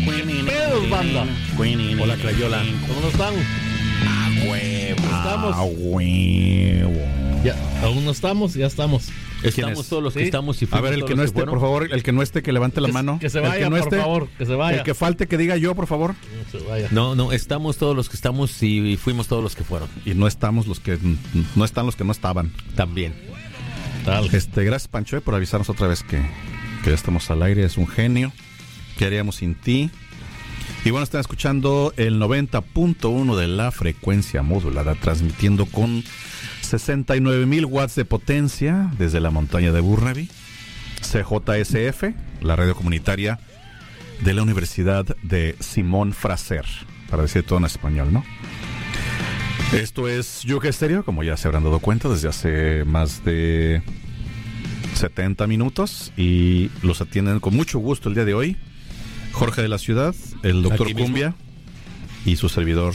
Pedos, banda. Hola, Crayola. ¿Cómo están? A huevo. Estamos. A huevo. Ya, aún no estamos, ya estamos. Estamos todos los que estamos y A ver, el que no esté, por favor, el que no esté, que levante la mano. Que se El vaya, no por esté, favor, que se vaya. El que falte, que diga yo, por favor. Que se vaya. No, estamos todos los que estamos y fuimos todos los que fueron. Y no estamos los que no están los que no estaban. También. Tal. Gracias, Pancho, por avisarnos otra vez que ya estamos al aire. Es un genio. ¿Qué haríamos sin ti? Y bueno, están escuchando el 90.1 de la frecuencia modulada, transmitiendo con 69,000 watts de potencia desde la montaña de Burnaby. CJSF, la radio comunitaria de la Universidad de Simón Fraser, para decir todo en español, ¿no? Esto es Yuca Estéreo, como ya se habrán dado cuenta, desde hace más de 70 minutos, y los atienden con mucho gusto el día de hoy Jorge de la Ciudad, el doctor Cumbia y su servidor.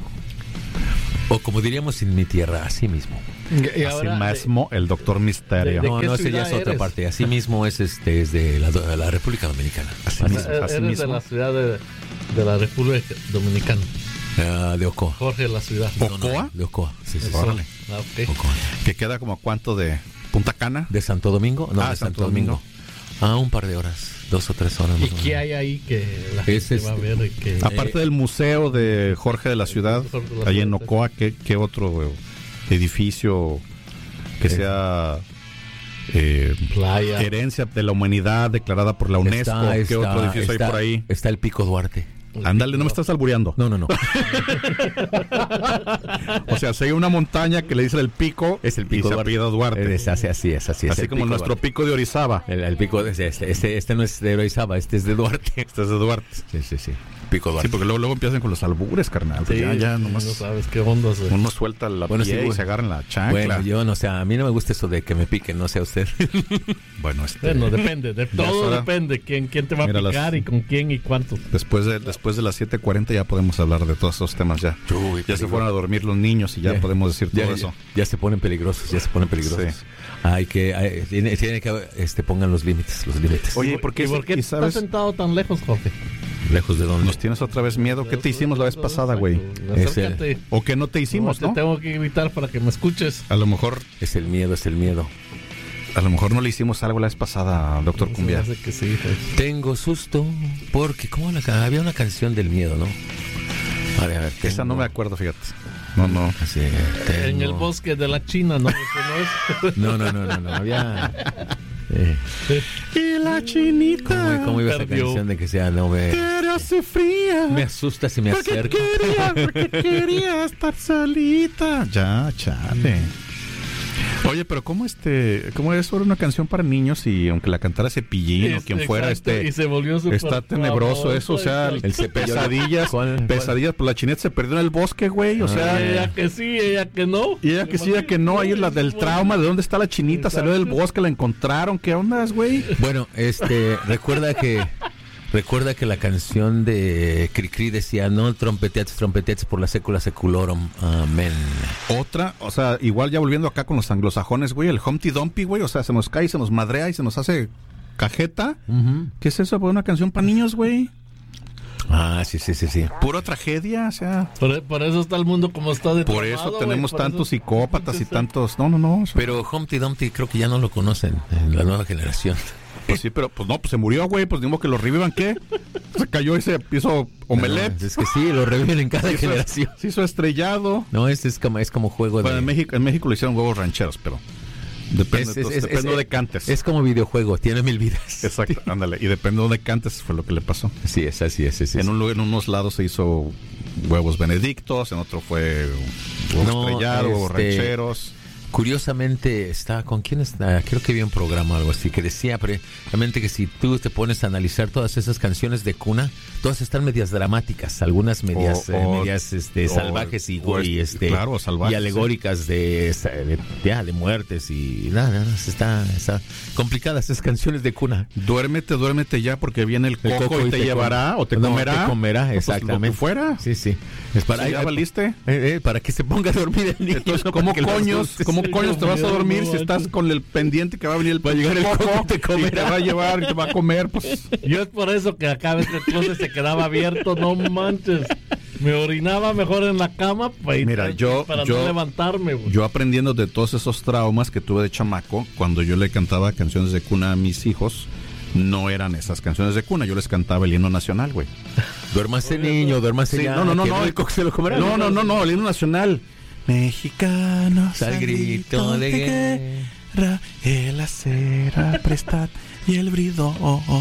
O como diríamos en mi tierra, así mismo. Y Así ahora, mismo, el doctor Misterio. ¿De No, qué ese ya ciudad es otra eres? parte. Así mismo es de la República Dominicana. Así mismo, así eres mismo. de la ciudad de la República Dominicana. De Ocoa. Jorge de la ciudad. ¿Ocoa? De Ocoa, sí. Eso. Órale. Ah, ok. Ocoa. Que queda como a cuánto de Punta Cana. ¿De Santo Domingo? No, Ah, de Santo Santo Domingo. Un par de horas, 2 o 3 horas. ¿Y más o qué menos. hay ahí que la Es gente va a ver? Y que, Aparte del museo de Jorge de la Ciudad, Jorge de la ahí en Ciudad, Ocoa, ¿qué otro edificio que sea playa. herencia de la humanidad declarada por la UNESCO? ¿Qué otro edificio hay por ahí? Está el Pico Duarte. Ándale, no me estás albureando. No. O sea, si hay una montaña que le dice el pico, Es el y Pico se Duarte. apellida Duarte. Así es. Así el como Pico nuestro Duarte. pico de Orizaba. El pico de este no es de Orizaba, este es de Duarte. Este es de Duarte. Sí. Pico Duarte. Sí, porque luego empiezan con los albures, carnal. Sí, ya no nomás sabes qué onda. uno suelta la Bueno, pie sí, y güey. se agarra en la chancla. Bueno, yo no sé, a mí no me gusta eso de que me piquen, no sé a usted. Bueno, Bueno, depende, Ya todo es hora. depende quién te va a Mira, picar y con quién y cuánto. después de las 7:40 ya podemos hablar de todos esos temas ya. Uy, Ya se fueron a dormir los niños y ya podemos decir todo eso. Ya se ponen peligrosos, Sí. Tiene que pongan los límites. Oye, ¿por qué? ¿Y por qué ¿Y estás sabes? sentado tan lejos, Jorge? Lejos de donde. ¿Nos tienes otra vez miedo? ¿Qué te hicimos la vez pasada, güey? Acércate. ¿O qué no te hicimos, Te no? tengo que gritar para que me escuches. A lo mejor Es el miedo. no le hicimos algo la vez pasada, doctor Cumbia. Se me hace que sí, pues. Tengo susto porque había una canción del miedo, ¿no? A ver, Esa no me acuerdo, fíjate. No. Así, En el bosque de la China, ¿no? Eso no es. No, había. Y la chinita ¿Cómo iba esa Perdió. canción de que sea no me hace fría. me asusta si me acerco? Porque quería estar solita. Ya, chale. Oye, pero ¿cómo es sobre una canción para niños y aunque la cantara Cepillín o quien fuera, Exacto, y se volvió súper está tenebroso famoso, eso, o sea, El cepillo. pesadillas, ¿Cuál? pesadillas, pues la chineta se perdió en el bosque, güey, o sea, Ella que sí, ella que no. y ella que sí, ella que no, ahí es la del trauma, de dónde está la chinita, salió del bosque, la encontraron, ¿qué ondas, güey? Bueno, recuerda que la canción de Cricri decía no trompeteates por la secula seculorum, amén. Otra, o sea, igual ya volviendo acá con los anglosajones, güey, el Humpty Dumpty, güey, o sea, se nos cae, se nos madrea y se nos hace cajeta. ¿Qué es eso? ¿Por una canción para niños, güey? Sí. Pura tragedia, o sea, Por eso está el mundo como está de por eso tenemos tantos psicópatas y tantos, no. Pero Humpty Dumpty creo que ya no lo conocen en la nueva generación. Pues sí, pero pues no, pues se murió, güey, pues digo que lo revivan, ¿qué? Se cayó y se hizo omelette. No, es que sí, lo reviven en cada generación. Se hizo estrellado. No, es como juego Bueno, de... en México le hicieron huevos rancheros, pero depende de dónde cantes. Es como videojuego, tiene 1000 vidas. Exacto, ándale, y depende de dónde cantes fue lo que le pasó. Sí, es así. En unos lados se hizo huevos benedictos, en otro fue huevos estrellados, huevos rancheros. Curiosamente está, ¿con quién está? Creo que había un programa o algo así que decía precisamente que si tú te pones a analizar todas esas canciones de cuna, todas están medias dramáticas, algunas medias salvajes y claro, salvajes, y alegóricas de muertes y nada, está complicadas esas canciones de cuna. Duérmete ya porque viene el coco y te llevará o te comerá. Te comerá, Pues, exactamente. lo que fuera. Sí. Es para ¿Ya valiste? para que se ponga a dormir el niño. Entonces, no ¿cómo para que lo coños asustes. ¿Cómo coño te vas a dormir si estás con el pendiente que va a venir el coco y te va a llevar y te va a comer? Pues yo es por eso que acá ves que el closet se quedaba abierto, no manches. Me orinaba mejor en la cama para no levantarme. Güey. Yo aprendiendo de todos esos traumas que tuve de chamaco, cuando yo le cantaba canciones de cuna a mis hijos, no eran esas canciones de cuna, yo les cantaba el himno nacional, güey. Duérmase niño, duérmase ya. No, el coco se lo comerá. No, el himno nacional. Mexicanos al grito de guerra, el acera prestad y el bridón,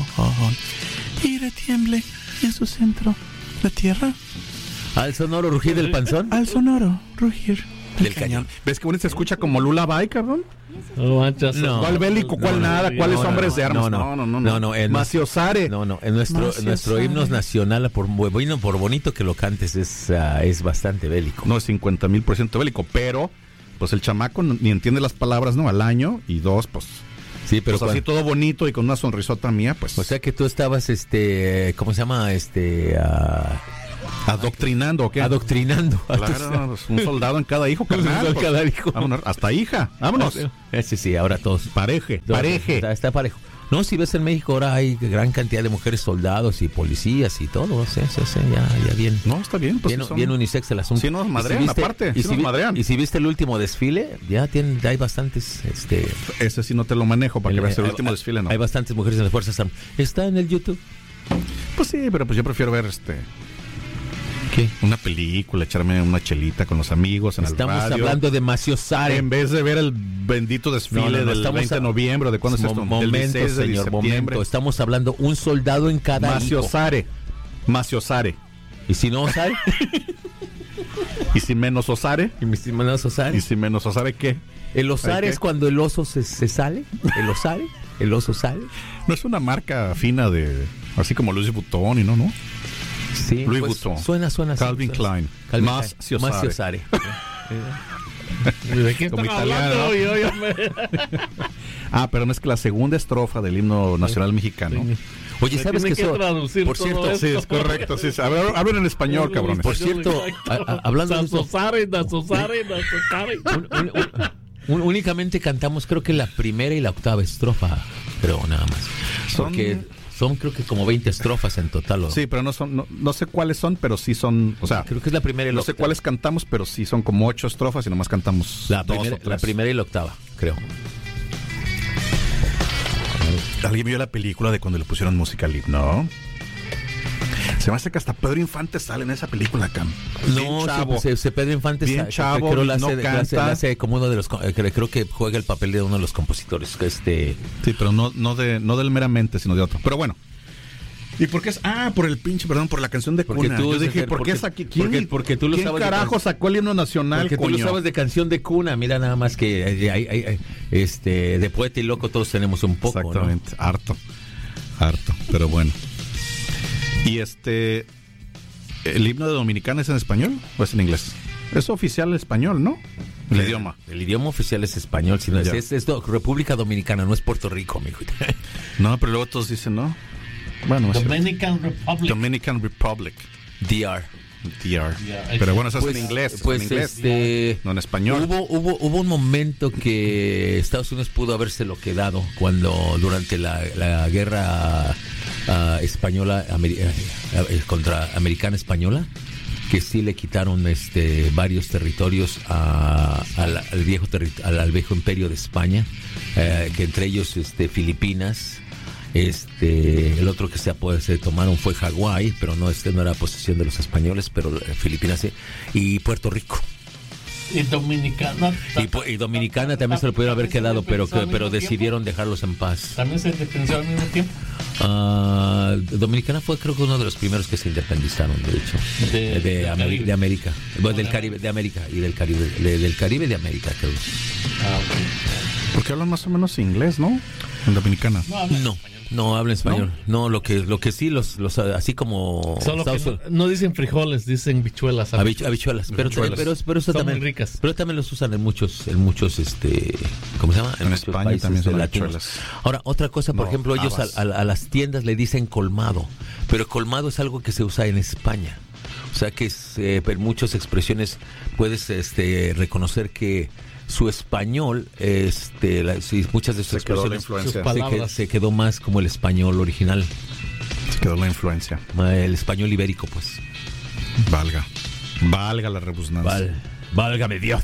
y retiemble en su centro la tierra. Al sonoro rugir del panzón. Al sonoro rugir del cañón. ¿Ves que bonito se escucha como lullaby, cabrón? No manches. No, ¿cuál bélico? ¿Cuál nada? ¿Cuáles hombres de armas? No. Maciosare. No. En nuestro himno nacional, por bonito que lo cantes, es bastante bélico. No, es 50,000% bélico, pero pues el chamaco ni entiende las palabras, ¿no? Al año, y dos, pues... Sí, pero pues así todo bonito y con una sonrisota mía, pues... O sea que tú estabas, ¿cómo se llama? ¿Adoctrinando o qué? Adoctrinando. Claro, un soldado en cada hijo, carnal. En cada hijo. Vámonos, hasta hija, vámonos. Sí, ahora todos. Pareje. Está parejo. No, si ves en México ahora hay gran cantidad de mujeres soldados y policías y todo. Sí, ya bien. No, está bien. Pues bien unisex el asunto. Sí, nos madrean, aparte. Y si viste el último desfile, hay bastantes... Ese sí no te lo manejo para que veas el último desfile, ¿no? Hay bastantes mujeres en las Fuerzas Armadas. Está en el YouTube. Pues sí, pero pues yo prefiero ver ¿qué? Una película, echarme una chelita con los amigos en Estamos el radio. Estamos hablando de Maciosare. En vez de ver el bendito desfile del 20 de noviembre, ¿de cuándo es esto? Momento, del señor, momento. Estamos hablando un soldado en cada Maciosare. ¿Y si no osare? ¿Y si menos osare? ¿Y si menos osare? ¿Y si menos osare qué? ¿El osare es cuando el oso se sale? ¿El osare? ¿El oso sale? No es una marca fina de... Así como Louis Vuitton y no. Sí, Louis Vuitton. Suena. Calvin Klein. Maciosare. ¿De qué están hablando? Pero no es que la segunda estrofa del himno nacional mexicano. Oye, ¿sabes qué eso? Por cierto, sí, es correcto. Sí, hablen en español, cabrones. Por cierto, hablando de eso, únicamente cantamos creo que la primera y la octava estrofa, creo, nada más. Porque son creo que como 20 estrofas en total. Sí, pero no sé cuáles son, pero sí son, o sea, creo que es la primera y la octava. No sé cuáles cantamos, pero sí son como 8 estrofas y nomás cantamos la primera y la octava, creo. ¿Alguien vio la película de cuando le pusieron música al himno? Se me hace que hasta Pedro Infante sale en esa película, Cam. No, Pedro Infante bien chavo, creo hace como uno de los, creo que juega el papel de uno de los compositores. Sí, pero no del meramente, sino de otro. Pero bueno. ¿Y por qué es? Por el por la canción de cuna. Yo dije, ¿por qué es aquí? Porque tú lo ¿quién sabes carajo sacó el himno nacional, porque coño? Tú lo sabes de canción de cuna. Mira nada más que de poeta y loco todos tenemos un poco. Exactamente, ¿no? Harto. Pero bueno. Y ¿el himno de Dominicana es en español o es en inglés? Es oficial español, ¿no? El idioma. El idioma oficial es español, sino es República Dominicana, no es Puerto Rico, amigo. No, pero luego todos dicen, ¿no? Bueno, Dominican Republic. DR. Pero bueno, eso es en inglés. Pues en inglés, no en español. Hubo un momento que Estados Unidos pudo habérselo quedado cuando durante la guerra española contra americana española, que sí le quitaron varios territorios al viejo imperio de España, que entre ellos Filipinas. El otro que se tomaron fue Hawái, pero no era posesión de los españoles, pero Filipinas sí, y Puerto Rico. Y Dominicana. Y Dominicana también se lo pudieron haber quedado, pero decidieron dejarlos en paz. ¿También se independizó al mismo tiempo? Dominicana fue creo que uno de los primeros que se independizaron, de hecho. De América. Bueno, del Caribe, de América y del Caribe. Del Caribe de América, creo. Okay. Porque hablan más o menos inglés, ¿no? En Dominicana. No habla español. No, lo que sí, los así como... Solo que no dicen frijoles, dicen bichuelas. Habichuelas. Pero eso son también ricas. Pero también los usan en muchos ¿cómo se llama? En España también son habichuelas. Ahora, otra cosa, por ejemplo, ellos a las tiendas le dicen colmado. Pero colmado es algo que se usa en España. O sea que en muchas expresiones puedes reconocer que su español, muchas de sus expresiones se quedó más como el español original. Se quedó la influencia. El español ibérico, pues. Valga la redundancia. Válgame Dios.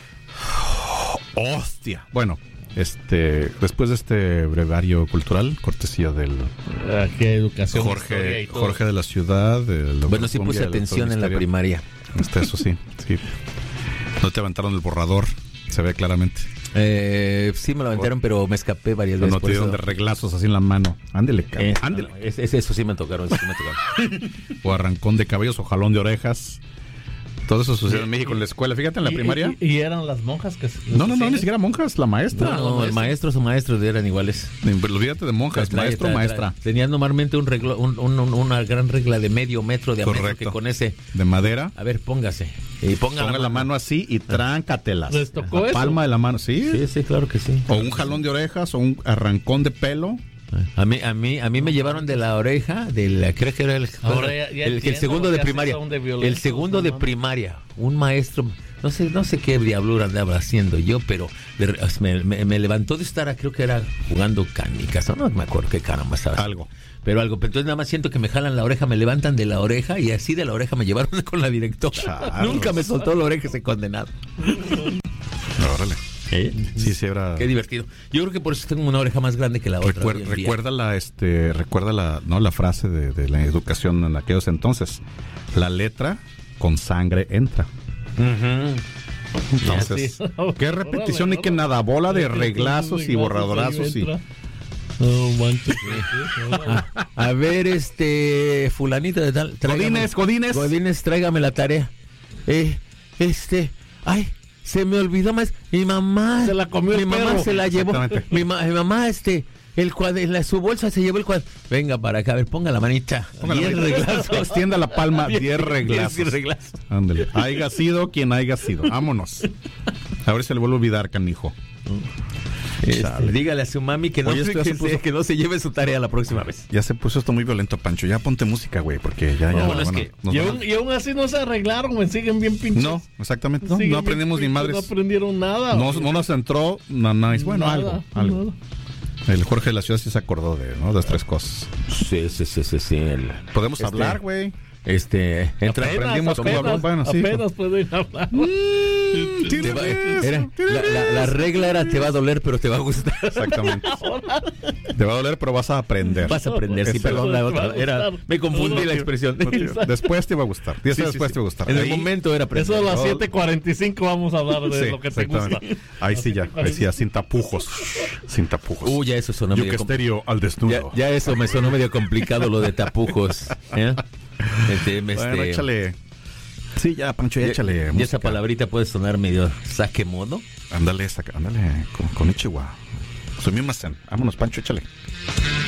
Hostia. Bueno, después de este brevario cultural, cortesía del ¿qué educación? Jorge de la Ciudad. Bueno, sí puse atención en la primaria. Eso sí. No te levantaron el borrador, se ve claramente. Sí me lo aventaron, pero me escapé varias veces. No te dieron de reglazos así en la mano. Ándele. Eso sí me tocaron. O arrancón de cabellos o jalón de orejas. Todo eso sucedió en México en la escuela. Fíjate, en la primaria. ¿Y eran las monjas que...? No, ni siquiera monjas, la maestra. No, el maestro o maestros eran iguales. Olvídate de monjas, maestro o maestra. Tenían normalmente una gran regla de medio metro de diámetro que con ese... ¿De madera? A ver, póngase. Y ponga la mano así y tráncatelas. ¿Les tocó la eso? Palma de la mano, ¿sí? Sí, claro que sí. O un jalón de orejas o un arrancón de pelo. A mí me llevaron de la oreja, creo que era el segundo de primaria. El segundo de primaria. Un maestro, no sé qué diablura andaba haciendo yo, pero me levantó de estar, creo que era jugando canicas, no me acuerdo qué caramba estaba. Pero entonces nada más siento que me jalan la oreja, me levantan de la oreja y así de la oreja me llevaron con la directora. Charros. Nunca me soltó la oreja ese condenado. Órale. Sí, era... Qué divertido. Yo creo que por eso tengo una oreja más grande que la otra. Recuerda la frase de la educación en aquellos entonces. La letra con sangre entra. Entonces, qué repetición y qué nada, bola de reglazos y borradorazos y... A ver, fulanito de tal. Godínez, tráigame la tarea. Ay, se me olvidó más. Mi mamá se la comió. Mi mamá se la llevó. Mi mamá, su bolsa se llevó el cuadro. Venga para acá, a ver, ponga la manita. 10 reglazos. Extienda la palma, 10 reglazos. 10 reglazos. Ándale. Haiga sido quien haya sido. Vámonos. A ver si se le vuelve a olvidar, canijo. Dígale a su mami que no se lleve su tarea la próxima vez. Ya se puso esto muy violento, Pancho. Ya ponte música, güey, porque ya. Y aún así no se arreglaron, me siguen bien pinches. No, exactamente. No aprendimos ni madres. No aprendieron nada. No nos entró. Bueno, algo. El Jorge de la Ciudad sí se acordó de 3 cosas. Sí. Podemos hablar, güey. Aprendimos cómo hablar. Bueno, sí. Apenas pueden hablar. La regla era te va a doler, pero te va a gustar. Exactamente. Te va a doler, pero vas a aprender. Sí, perdón, la otra. Me confundí la expresión. Después te va a gustar. 10 años después te va a gustar. En el momento era aprender. Eso a las 7:45 vamos a hablar de lo que te gusta. Ahí sí, sin tapujos. Ya eso sonó medio complicado. Al desnudo. Ya eso me sonó medio complicado lo de tapujos. Bueno, échale. Sí, ya, Pancho, échale. Y esa palabrita puede sonar medio saque modo. Ándale, con Ichiwa. Vámonos, Pancho, échale.